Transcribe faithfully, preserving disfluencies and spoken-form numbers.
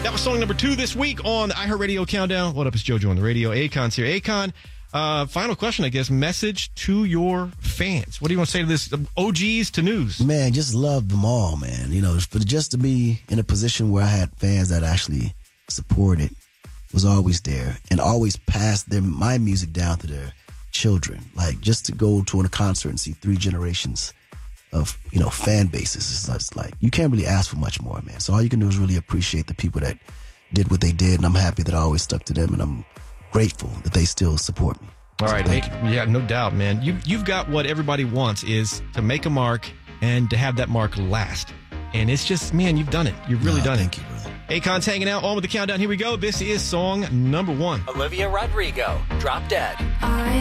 That was song number two this week on the iHeartRadio Countdown. What up, it's JoJo on the radio. Akon's here. Akon, uh, final question, I guess. Message to your fans. What do you want to say to this? O Gs to news. Man, just love them all, man. You know, for just to be in a position where I had fans that actually supported, was always there, and always passed their my music down to their children. Like, just to go to a concert and see three generations of, you know, fan bases. It's just like, you can't really ask for much more, man. So all you can do is really appreciate the people that did what they did, and I'm happy that I always stuck to them, and I'm grateful that they still support me. All So right. thank Hey, you. yeah, no doubt, man. You, you've got what everybody wants, is to make a mark and to have that mark last. And it's just, man, you've done it. You've really Nah, done thank it. you, brother. Akon's hanging out on with the countdown. Here we go. This is song number one. Olivia Rodrigo, Drop Dead. I